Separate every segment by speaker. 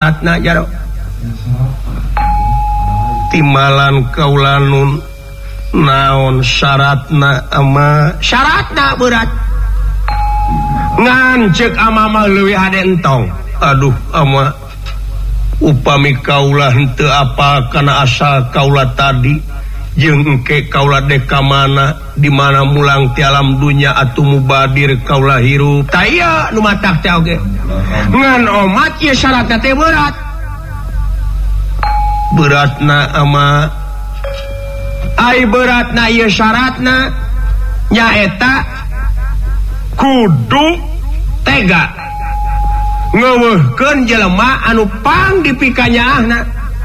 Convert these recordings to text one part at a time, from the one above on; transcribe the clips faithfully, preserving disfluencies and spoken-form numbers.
Speaker 1: syaraatna jaro timalan kaulanun naon syaratna ama syaratna berat ngan cek ama mah leuwih hade entong aduh ama upami kaulah henteu apa kana asal kaulah tadi jeung engke kaulah deka mana di mana mulang ti alam dunya atuh mubadir kaulah hirup taya nu matak teh oge ngan omat ieu syaratna teh berat beratna ama ai beratna ieu syaratna nyaeta kudu tega ngeuweuhkeun jelema anu pang dipikanyaahna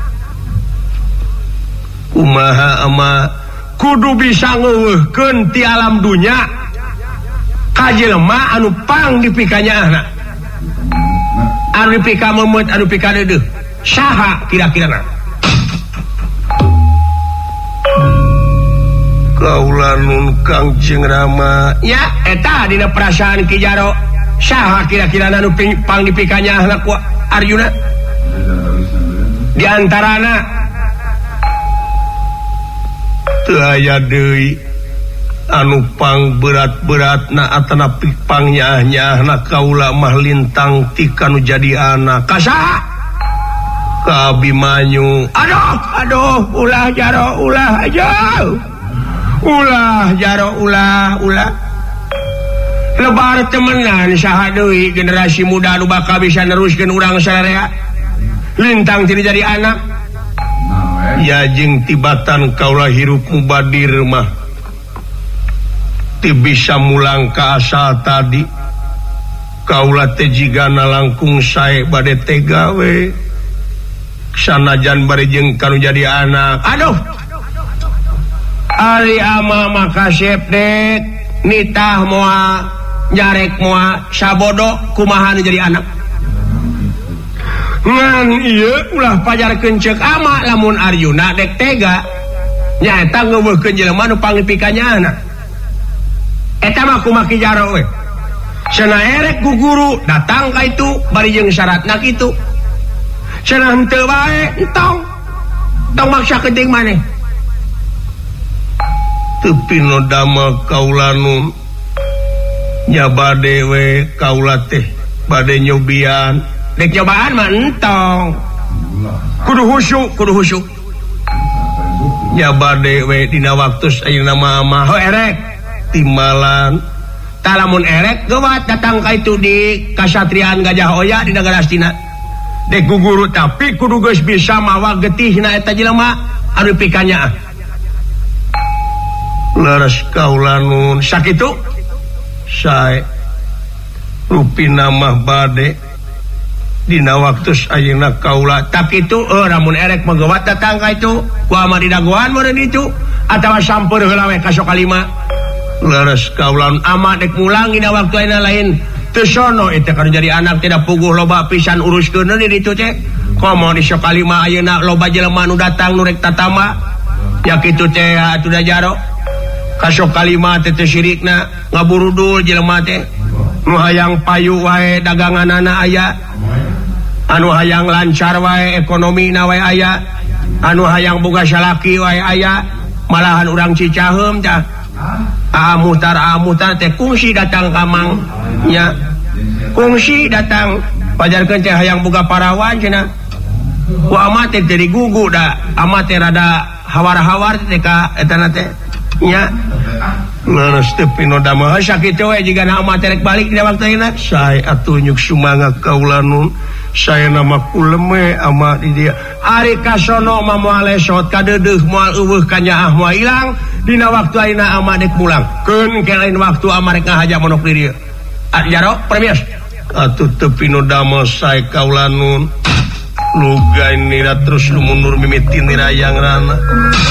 Speaker 1: kumaha ama kudu bisa ngeuweuhkeun ti alam dunya ka jelema anu pang dipikanyaahna anu dipika memet anu pika deudeuh saha kira-kirana kaulanun Kangjeng Rama ya eta dina perasaan Ki Jaro saha kira-kirana anu pang dipikanyaahna ku Arjuna di antarana teu aya deui anu pang berat-beratna atana pang nyaah-nyaahna kaula mah lintang ti kanu jadi anak kasaha ka Abimanyu aduh aduh ulah Jaro ulah aja ulah Jaro ulah ulah lebar temenan saha deui generasi muda anu bakal bisa neruskeun urang sararea lintang ti jadi anak ya jeung tibatan kaula hirup mubadir mah ti bisa mulang ka asal tadi kaula teh jigana langkung sae bade tega we sanajan bari jeung kanu jadi anak aduh ari ama makasep dek nitah moal nyarek moal sabodo kumaha nu jadi anak ngan ieu ulah pajarkeun ceuk ama lamun Arjuna dek tega nyaeta ngeuweuhkeun jelema nu pangipikanyaahna eta mah kumaha Ki Jaro we cenah erek ku guru datang ka itu bari jeung syaratna kitu cenah henteu bae entong tong maksa keting maneh tepi no damel kaulanun nya bade we kaula teh bade nyobian dek nyobaan mah entong kudu husyuk kudu husyuk nya bade we dina waktus ayeuna mah mah ho erek timalan talamun erek geuwat datang ka itu di kasatriaan Gajah Oya di Nagara Astina dek guguru tapi kudu geus bisa mawa getihna eta jelema anu pikanyaah leres kaulanun sakitu sae rupina mah bade dina waktus ayeuna kaula tak itu oh ramun erek menggewat datang ka itu ku ama didagoan meureun itu atawa sampeur heula we ka sokalima leres kaulanun ama dek mulang dina waktu ayeuna lain teu sono eta kana jadi anak tidak puguh loba pisan uruskeun di ditu teh komo di sokalima ayeuna loba jelema nu datang nu rek tatama ya kitu teh atuh da Jaro kasok kalimat teh syirikna ngaburudul jelema teh nu hayang payu wae daganganana aya anu hayang lancar wae ekonomina wae aya anu hayang boga salaki wae aya malahan urang Cicaheum tah amutar amutar teh kungsi datang ka mang nya kungsi datang pajarkeun teh hayang boga parawan cenah ku amat teh jadi gugu da amat teh rada hawar-hawar teh ka eta teh nya leres tepi no damel sakitu we jiga na amat rek balik dina waktu ayeuna sae atuh nyuk sumanga kaulanun saya nama kuleme ama di dia ari kasono mah moal lesot kadeudeuh moal eueuh kanyaah moal ilang dina waktu ayeuna ama dek mulang keun ke lain waktu ama rek ngahaja monok di dieu Jaro permios atuh tepi no damel sae kaulanun lugain nira terus lu mundur mimitin nirayang rana